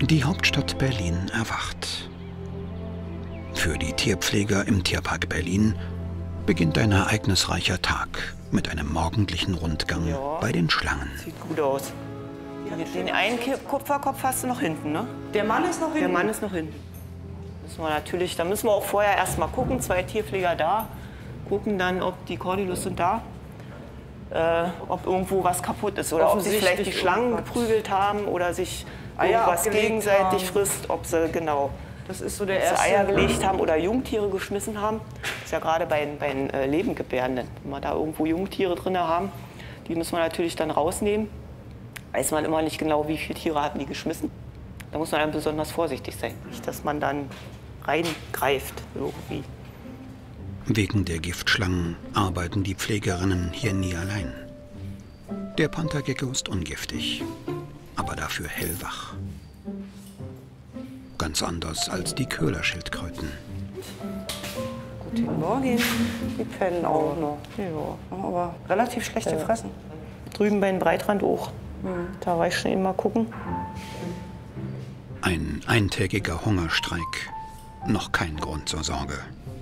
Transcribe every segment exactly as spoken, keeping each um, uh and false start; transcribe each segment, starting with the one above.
Die Hauptstadt Berlin erwacht. Für die Tierpfleger im Tierpark Berlin beginnt ein ereignisreicher Tag mit einem morgendlichen Rundgang ja, bei den Schlangen. Sieht gut aus. Den einen Kupferkopf hast du noch hinten, ne? Der Mann ist noch hinten? Der Mann ist noch hinten. Müssen wir natürlich, da müssen wir auch vorher erst mal gucken, zwei Tierpfleger da, gucken dann, ob die Cordylus sind da, äh, ob irgendwo was kaputt ist oder ob sich vielleicht die Schlangen geprügelt haben oder sich irgendwas gegenseitig haben. frisst, ob sie genau das ist so der erste. Eier gelegt haben oder Jungtiere geschmissen haben. Das ist ja gerade bei, bei den äh, Lebendgebärenden, wenn wir da irgendwo Jungtiere drin haben, die müssen wir natürlich dann rausnehmen. Weiß man immer nicht genau, wie viele Tiere hatten die geschmissen. Da muss man dann besonders vorsichtig sein, nicht, dass man dann reingreift irgendwie. Wegen der Giftschlangen arbeiten die Pflegerinnen hier nie allein. Der Panthergecko ist ungiftig, aber dafür hellwach. Ganz anders als die Köhlerschildkröten. Guten Morgen. Die pennen auch noch. Ja, aber relativ schlecht ja. gefressen. Drüben bei den Breitrand auch. Mhm. Da war ich schon eben mal gucken. Ein eintägiger Hungerstreik. Noch kein Grund zur Sorge.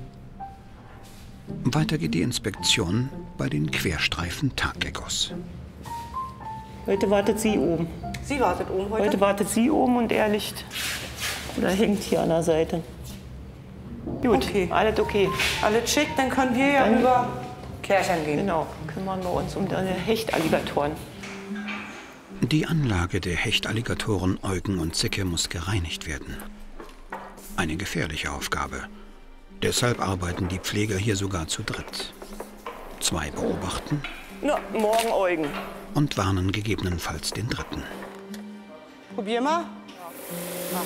Weiter geht die Inspektion bei den Querstreifen-Taggeckos. Heute wartet sie oben. Sie wartet oben heute? Heute wartet sie oben und er liegt oder hängt hier an der Seite. Gut, okay. Alles okay. Alles schick, dann können wir ja dann über Kärchern gehen. Genau, kümmern wir uns um die Hechtalligatoren. Die Anlage der Hechtalligatoren Eugen und Zicke muss gereinigt werden. Eine gefährliche Aufgabe. Deshalb arbeiten die Pfleger hier sogar zu dritt. Zwei beobachten. Na, morgen Eugen. Und warnen gegebenenfalls den dritten. Probier mal. Ja.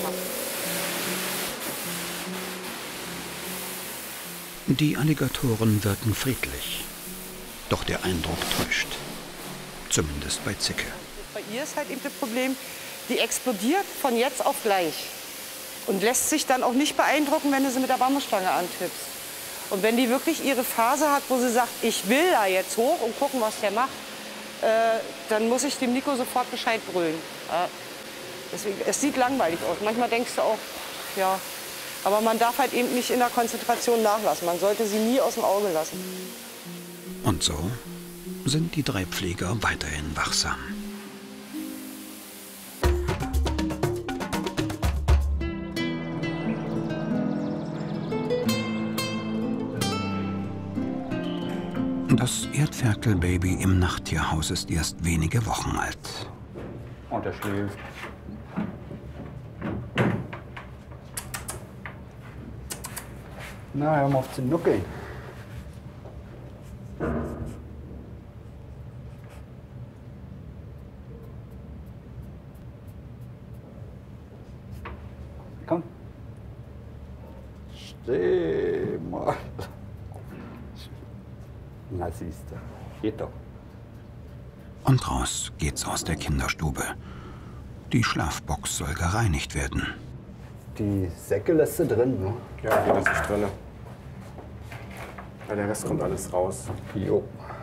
Die Alligatoren wirken friedlich. Doch der Eindruck täuscht. Zumindest bei Zicke. Bei ihr ist halt eben das Problem, die explodiert von jetzt auf gleich. Und lässt sich dann auch nicht beeindrucken, wenn du sie mit der Bambusstange antippst. Und wenn die wirklich ihre Phase hat, wo sie sagt, ich will da jetzt hoch und gucken, was der macht, äh, dann muss ich dem Nico sofort Bescheid brüllen. Äh, deswegen, es sieht langweilig aus. Manchmal denkst du auch, ja, aber man darf halt eben nicht in der Konzentration nachlassen. Man sollte sie nie aus dem Auge lassen. Und so sind die drei Pfleger weiterhin wachsam. Das Erdferkelbaby im Nachttierhaus ist erst wenige Wochen alt. Und er schläft. Na, hör mal auf zu nuckeln. Komm. Steh mal. Na siehste, geht doch. Und raus geht's aus der Kinderstube. Die Schlafbox soll gereinigt werden. Die Säcke lässt du drin, ne? Ja, die lasse ich drin. Weil der Rest kommt alles raus. Jo.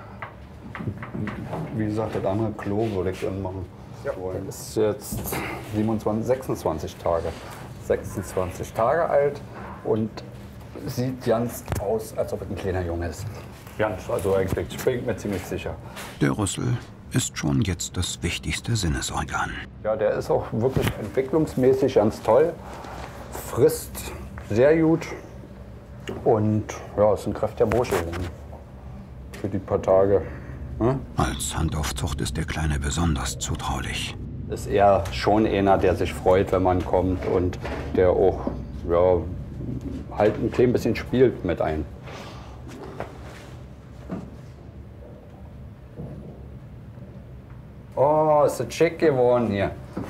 Wie gesagt, das andere Klo würde ich dann machen. Ja. Das ist jetzt siebenundzwanzig, sechsundzwanzig Tage. sechsundzwanzig Tage alt und sieht ganz aus, als ob es ein kleiner Junge ist. Ganz, also eigentlich, ich bin mir ziemlich sicher. Der Rüssel ist schon jetzt das wichtigste Sinnesorgan. Ja, der ist auch wirklich entwicklungsmäßig ganz toll. Frisst sehr gut und ja, ist ein kräftiger Bursche für die paar Tage. Hm? Als Handaufzucht ist der Kleine besonders zutraulich. Ist eher schon einer, der sich freut, wenn man kommt und der auch ja, halt ein klein bisschen spielt mit einem. Oh, ist das schick geworden hier.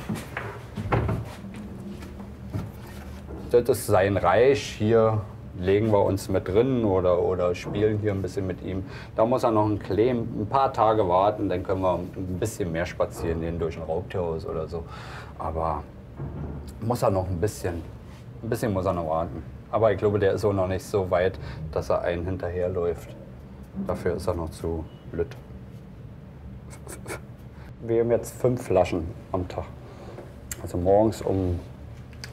Das ist sein Reich. Hier legen wir uns mit drin oder, oder spielen hier ein bisschen mit ihm. Da muss er noch ein, klein, ein paar Tage warten, dann können wir ein bisschen mehr spazieren gehen durch ein Raubtierhaus oder so. Aber muss er noch ein bisschen, ein bisschen muss er noch warten. Aber ich glaube, der ist auch noch nicht so weit, dass er einen hinterherläuft. Dafür ist er noch zu blöd. Wir haben jetzt fünf Flaschen am Tag. Also morgens um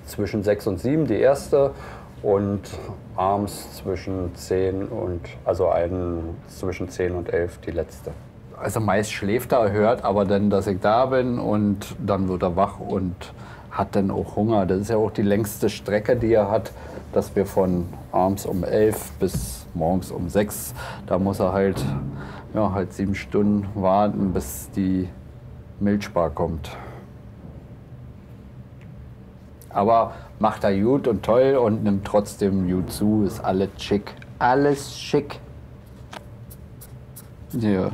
zwischen sechs und sieben die erste und abends zwischen zehn und, also einen zwischen zehn und elf die letzte. Also meist schläft er, hört aber dann, dass ich da bin und dann wird er wach und hat dann auch Hunger. Das ist ja auch die längste Strecke, die er hat, dass wir von abends um elf bis morgens um sechs, da muss er halt, ja, halt sieben Stunden warten, bis die Milchbar kommt. Aber macht er gut und toll und nimmt trotzdem gut zu, ist alles schick. Alles schick. Ja.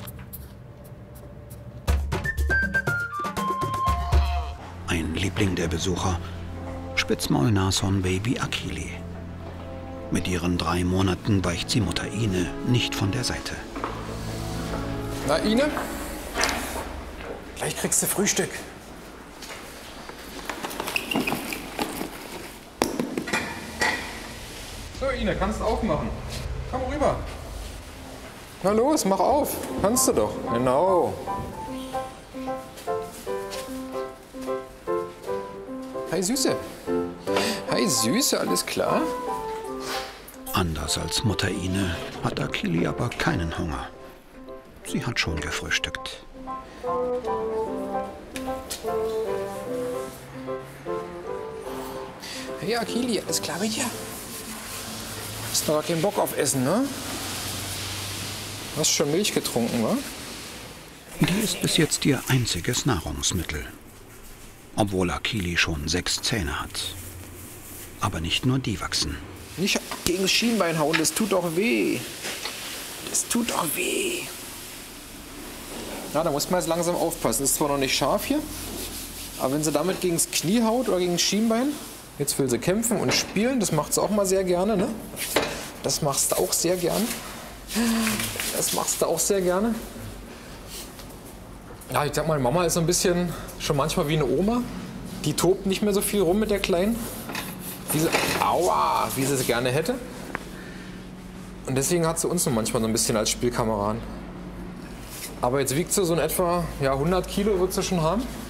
Ein Liebling der Besucher, Spitzmaul-Nashorn-Baby Akili. Mit ihren drei Monaten weicht sie Mutter Ine nicht von der Seite. Na, Ine? Gleich kriegst du Frühstück. So, Ine, kannst du aufmachen. Komm rüber. Na los, mach auf. Kannst du doch. Genau. Hi, Süße. Hi, Süße, alles klar? Anders als Mutter Ine hat Akili aber keinen Hunger. Sie hat schon gefrühstückt. Hey, Akili, alles klar bei dir? Hast doch keinen Bock auf Essen, ne? Hast schon Milch getrunken, wa? Die ist bis jetzt ihr einziges Nahrungsmittel. Obwohl Akili schon sechs Zähne hat. Aber nicht nur die wachsen. Nicht gegen das Schienbein hauen, das tut doch weh. Das tut doch weh. Na, da muss man jetzt langsam aufpassen. Ist zwar noch nicht scharf hier, aber wenn sie damit gegen das Knie haut oder gegen das Schienbein, jetzt will sie kämpfen und spielen, das macht sie auch mal sehr gerne, ne? Das machst du auch sehr gerne. Das machst du auch sehr gerne. Ja, ich sag mal, Mama ist so ein bisschen schon manchmal wie eine Oma. Die tobt nicht mehr so viel rum mit der Kleinen. Wie sie, aua, wie sie es gerne hätte. Und deswegen hat sie uns noch manchmal so ein bisschen als Spielkameraden. Aber jetzt wiegt sie so in etwa ja, hundert Kilo, wird sie schon haben.